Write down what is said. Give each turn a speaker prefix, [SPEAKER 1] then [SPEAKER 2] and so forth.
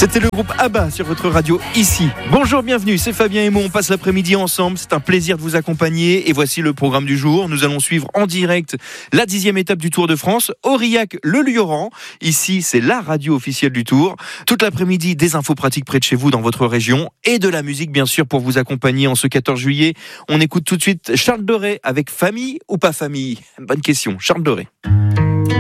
[SPEAKER 1] C'était le groupe ABBA sur votre radio ici. Bonjour, bienvenue, c'est Fabien et moi, on passe l'après-midi ensemble, c'est un plaisir de vous accompagner et voici le programme du jour. Nous allons suivre en direct la 10e étape du Tour de France, Aurillac-le-Lioran. Ici, c'est la radio officielle du Tour. Toute l'après-midi, des infos pratiques près de chez vous dans votre région et de la musique bien sûr pour vous accompagner en ce 14 juillet. On écoute tout de suite Charles Doré avec Famille ou pas famille? Bonne question, Charles Doré.